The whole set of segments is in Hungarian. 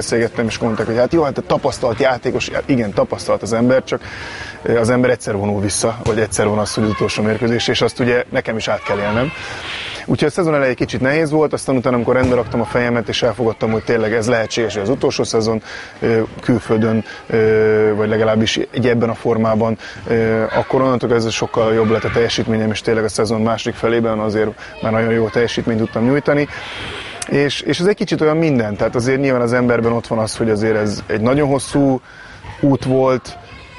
beszélgettem, és mondták, hogy hát jó, hát tapasztalt játékos, igen, tapasztalt az ember, csak az ember egyszer vonul vissza, vagy egyszer van az, hogy az utolsó mérkőzés, és azt ugye nekem is át kell élnem. Úgyhogy a szezon elején kicsit nehéz volt, aztán utána, amikor rendbe raktam a fejemet, és elfogadtam, hogy tényleg ez lehetséges, hogy az utolsó szezon külföldön, vagy legalábbis ebben a formában, akkor onnantól ez sokkal jobb lett a teljesítményem, és tényleg a szezon második felében azért már nagyon jó teljesítményt tudtam nyújtani. És ez egy kicsit olyan minden, tehát azért nyilván az emberben ott van az, hogy azért ez egy nagyon hosszú út volt,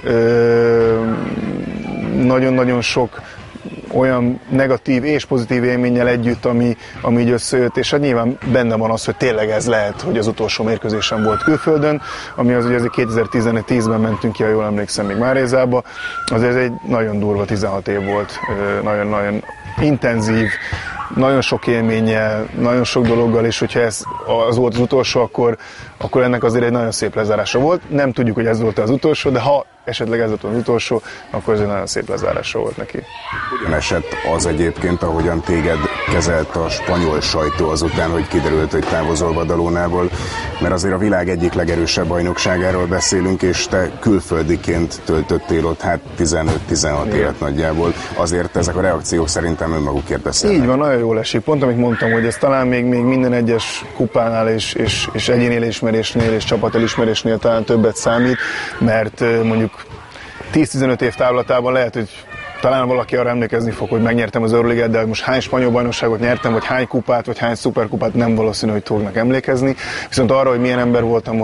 nagyon-nagyon sok olyan negatív és pozitív élménnyel együtt, ami így összejött, és hát nyilván benne van az, hogy tényleg ez lehet, hogy az utolsó mérkőzésem volt külföldön, ami az ugye 2010-ben mentünk ki, ha jól emlékszem, még Márézába, azért ez egy nagyon durva 16 év volt, nagyon-nagyon intenzív, nagyon sok élménnyel, nagyon sok dologgal, és hogyha ez az volt az utolsó, akkor ennek azért egy nagyon szép lezárása volt. Nem tudjuk, hogy ez volt az utolsó, de ha esetleg ez volt az utolsó, akkor ez egy nagyon szép lezárása volt neki. Hogyan esett az egyébként, ahogyan téged kezelt a spanyol sajtó azután, hogy kiderült, hogy távozol Badalonából, mert azért a világ egyik legerősebb bajnokságáról beszélünk, és te külföldiként töltöttél ott 15-16 évet nagyjából. Azért ezek a reakciók szerintem önmagukért beszélnek. Így van, nagyon jól esik. Pont amit mondtam, hogy ez talán még minden egyes kupánál és egyéni elismerésnél és csapatelismerésnél talán többet számít, mert mondjuk 10-15 év távlatában lehet, hogy talán valaki arra emlékezni fog, hogy megnyertem az Euroligát, de most hány spanyol bajnokságot nyertem, vagy hány kupát, vagy hány szuperkupát, nem valószínű, hogy fognak emlékezni. Viszont arra, hogy milyen ember voltam,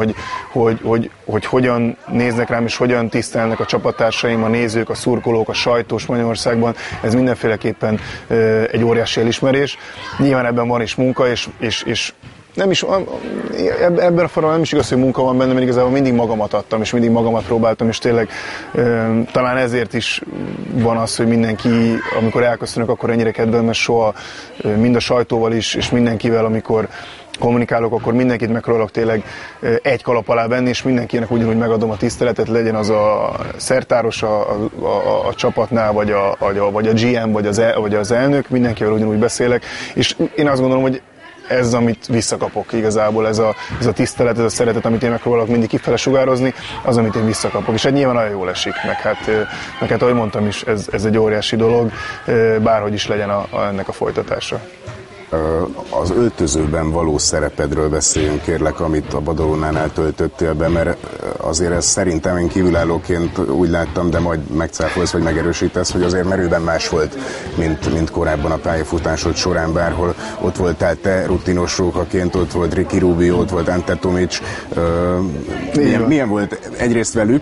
hogy hogyan néznek rám, és hogyan tisztelnek a csapattársaim, a nézők, a szurkolók, a sajtó Spanyolországban, ez mindenféleképpen egy óriási elismerés. Nyilván ebben van is munka, és nem is, ebben a formában nem is igaz, hogy munka van benne, mert igazából mindig magamat adtam, és mindig magamat próbáltam, és tényleg talán ezért is van az, hogy mindenki, amikor elköszönök, akkor ennyire kedvel, mert soha mind a sajtóval is, és mindenkivel, amikor kommunikálok, akkor mindenkit megpróbálok tényleg egy kalap alá venni, és mindenkinek ugyanúgy megadom a tiszteletet, legyen az a szertáros a csapatnál, vagy a GM, vagy az elnök, mindenkivel ugyanúgy beszélek, és én azt gondolom, hogy ez, amit visszakapok igazából, ez a tisztelet, ez a szeretet, amit én megpróbálok mindig kifele sugározni, az, amit én visszakapok. És egy nyilván nagyon jól esik, meg hát ahogy mondtam is, ez egy óriási dolog, bárhogy is legyen ennek a folytatása. Az öltözőben való szerepedről beszéljünk, kérlek, amit a Badalonánál töltöttél be, mert azért ez szerintem, én kívülállóként úgy láttam, de majd megcáfolsz, vagy megerősítesz, hogy azért merőben más volt, mint korábban a pályafutásod során, bárhol ott voltál te rutinos rókaként, ott volt Ricky Rubio, ott volt Ante Tomic. Milyen volt egyrészt velük?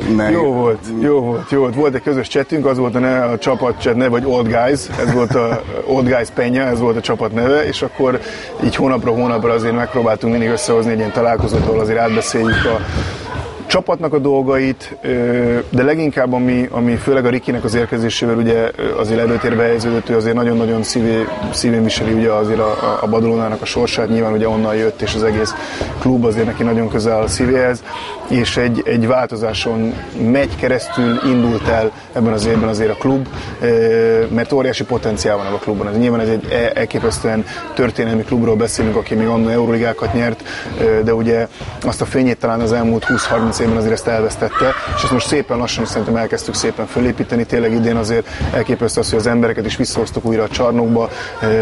Jó volt. Volt egy közös chatünk, az volt a csapat chat neve, vagy Old Guys, ez volt a Old Guys Peña, ez volt a csapat neve, és akkor így hónapra azért megpróbáltunk mindig összehozni egy ilyen találkozót, ahol azért átbeszéljük a csapatnak a dolgait, de leginkább ami főleg a Rikinek az érkezésével ugye azért előtérbe helyeződött, ő azért nagyon-nagyon szívén viseli ugye azért a Badalonának a sorsát, nyilván ugye onnan jött, és az egész klub azért neki nagyon közel áll a szívéhez, és egy változáson megy keresztül, indult el ebben az évben azért a klub, mert óriási potenciál van a klubban. Ez nyilván ez egy elképesztően történelmi klubról beszélünk, aki még annól Euroligákat nyert, de ugye azt a fényét talán az elmúlt 20-30 évben azért ezt elvesztette, és ezt most szépen lassan szerintem elkezdtük szépen fölépíteni. Tényleg idén azért elképesztő az, hogy az embereket is visszahoztuk újra a csarnokba.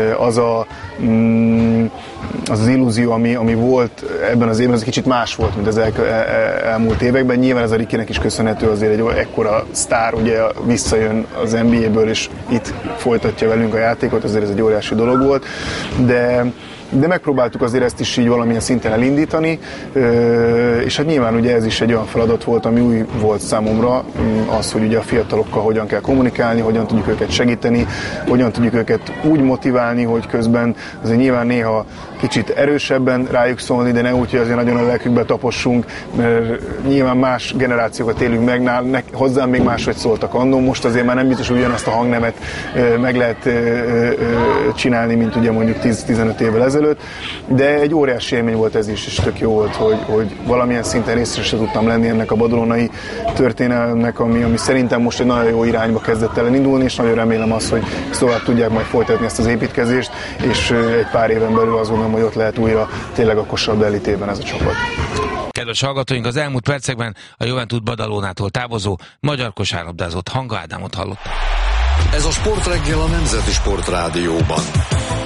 Az illúzió, ami volt ebben az évben, az kicsit más volt, mint az elmúlt években. Nyilván ez a Rikinek is köszönhető, azért egy ekkora sztár ugye visszajön az NBA-ből, és itt folytatja velünk a játékot, azért ez egy óriási dolog volt, de megpróbáltuk azért ezt is így valamilyen szinten elindítani, és hát nyilván ugye ez is egy olyan feladat volt, ami új volt számomra, az, hogy ugye a fiatalokkal hogyan kell kommunikálni, hogyan tudjuk őket segíteni, hogyan tudjuk őket úgy motiválni, hogy közben azért nyilván néha kicsit erősebben rájuk szólni, de ne úgy, hogy azért nagyon a lelkükbe tapossunk, mert nyilván más generációkat élünk meg, hozzám még máshogy szóltak annó, most azért már nem biztos, hogy ugyanazt a hangnemet meg lehet csinálni, mint ugye mondjuk 10-15 évvel ezelőtt, de egy óriási élmény volt ez is, és tök jó volt, hogy valamilyen szinten részre se tudtam lenni ennek a badalonai történelmnek, ami szerintem most egy nagyon jó irányba kezdett el indulni, és nagyon remélem azt, hogy tovább tudják majd folytatni ezt az építkezést, és egy pár éven belül azt gondolom, hogy ott lehet újra tényleg a kosarlabda elitében ez a csapat. Kedves hallgatóink, az elmúlt percekben a Juventud Badalonától távozó magyar kosárlabdázott Hanga Ádámot hallottak. Ez a Sportreggel a Nemzeti Sportrádióban.